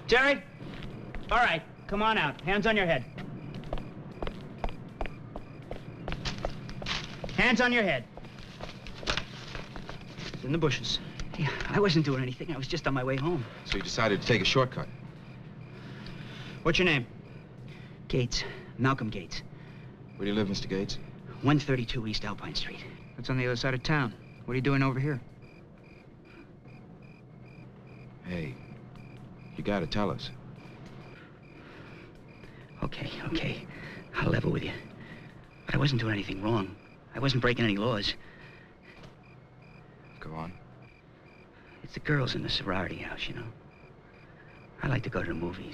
Terry? All right, come on out. Hands on your head. Hands on your head. It's in the bushes. Yeah, I wasn't doing anything. I was just on my way home. So you decided to take a shortcut? What's your name? Gates. Malcolm Gates. Where do you live, Mr. Gates? 132 East Alpine Street. That's on the other side of town. What are you doing over here? Hey, you gotta tell us. Okay. I'll level with you. But I wasn't doing anything wrong. I wasn't breaking any laws. Go on. It's the girls in the sorority house, you know. I like to go to the movies.